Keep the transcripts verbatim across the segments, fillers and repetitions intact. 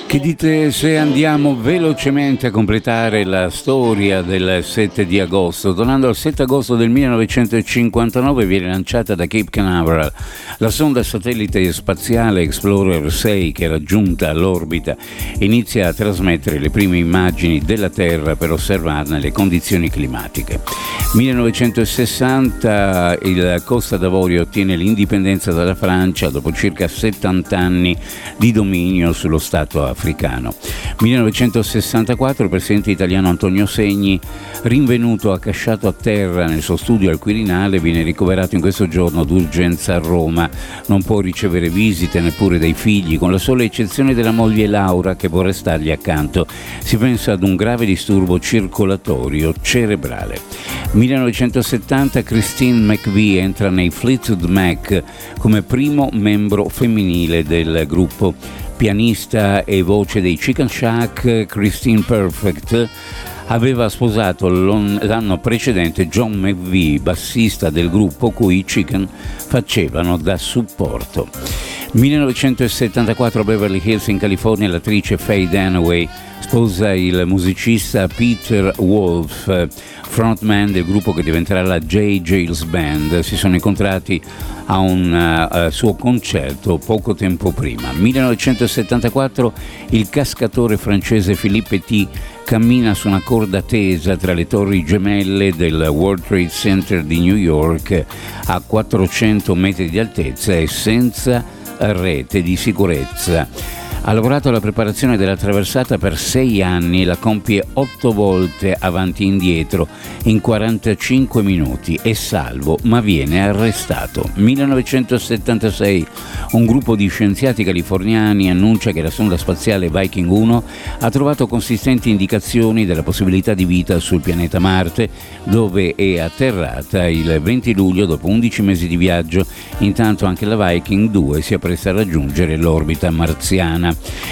Che dite se andiamo velocemente a completare la storia del sette di agosto? Tornando al sette agosto del millenovecentocinquantanove viene lanciata da Cape Canaveral la sonda satellite spaziale Explorer sei, che raggiunta l'orbita inizia a trasmettere le prime immagini della Terra per osservarne le condizioni climatiche. millenovecentosessanta il Costa d'Avorio ottiene l'indipendenza dalla Francia dopo circa settanta anni di dominio sullo Stato africano. millenovecentosessantaquattro il presidente italiano Antonio Segni, rinvenuto accasciato a terra nel suo studio al Quirinale, viene ricoverato in questo giorno d'urgenza a Roma. Non può ricevere visite neppure dai figli, con la sola eccezione della moglie Laura che vorrà stargli accanto. Si pensa ad un grave disturbo circolatorio cerebrale. millenovecentosettanta Christine McVie entra nei Fleetwood Mac come primo membro femminile del gruppo. Pianista e voce dei Chicken Shack, Christine Perfect aveva sposato l'anno precedente John McVie, bassista del gruppo cui i Chicken facevano da supporto. millenovecentosettantaquattro a Beverly Hills in California l'attrice Faye Dunaway sposa il musicista Peter Wolf, frontman del gruppo che diventerà la J. Giles Band. Si sono incontrati a un uh, suo concerto poco tempo prima. millenovecentosettantaquattro il cascatore francese Philippe Petit cammina su una corda tesa tra le torri gemelle del World Trade Center di New York a quattrocento metri di altezza e senza rete di sicurezza. Ha lavorato alla preparazione della traversata per sei anni e la compie otto volte avanti e indietro in quarantacinque minuti. È salvo, ma viene arrestato. millenovecentosettantasei un gruppo di scienziati californiani annuncia che la sonda spaziale Viking uno ha trovato consistenti indicazioni della possibilità di vita sul pianeta Marte, dove è atterrata il venti luglio dopo undici mesi di viaggio. Intanto anche la Viking due si appresta a raggiungere l'orbita marziana.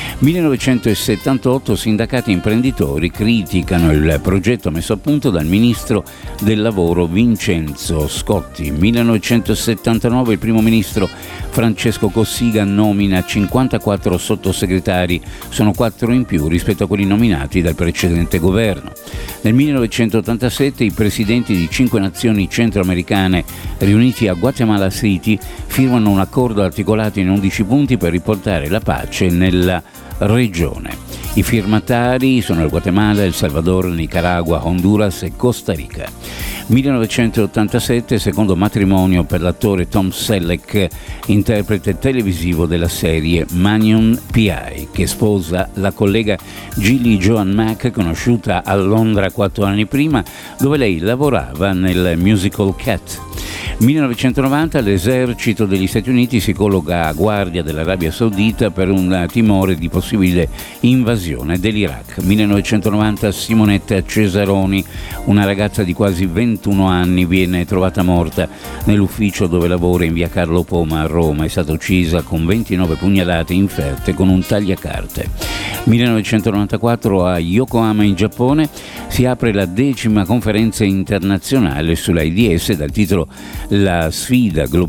millenovecentosettantotto sindacati e imprenditori criticano il progetto messo a punto dal ministro del lavoro Vincenzo Scotti. millenovecentosettantanove il primo ministro Francesco Cossiga nomina cinquantaquattro sottosegretari, sono quattro in più rispetto a quelli nominati dal precedente governo. Nel millenovecentottantasette i presidenti di cinque nazioni centroamericane riuniti a Guatemala City firmano un accordo articolato in undici punti per riportare la pace nella regione. I firmatari sono il Guatemala, El Salvador, Nicaragua, Honduras e Costa Rica. millenovecentottantasette secondo matrimonio per l'attore Tom Selleck, interprete televisivo della serie Magnum P I, che sposa la collega Gilly Joan Mack, conosciuta a Londra quattro anni prima, dove lei lavorava nel musical Cat. millenovecentonovanta l'esercito degli Stati Uniti si colloca a guardia dell'Arabia Saudita per un timore di possibile invasione dell'Iraq. millenovecentonovanta Simonetta Cesaroni, una ragazza di quasi ventuno anni, viene trovata morta nell'ufficio dove lavora in via Carlo Poma a Roma. È stata uccisa con ventinove pugnalate inferte con un tagliacarte. millenovecentonovantaquattro a Yokohama in Giappone si apre la decima conferenza internazionale sull'AIDS dal titolo La sfida globale